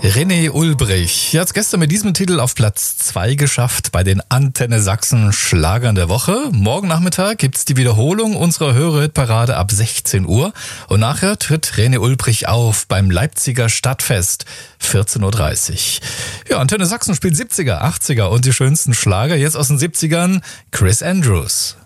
René Ulbrich hat gestern mit diesem Titel auf Platz 2 geschafft bei den Antenne Sachsen Schlagern der Woche. Morgen Nachmittag gibt's die Wiederholung unserer Hörerhitparade ab 16 Uhr. Und nachher tritt René Ulbrich auf beim Leipziger Stadtfest 14.30 Uhr. Ja, Antenne Sachsen spielt 70er, 80er und die schönsten Schlager. Jetzt aus den 70ern Chris Andrews.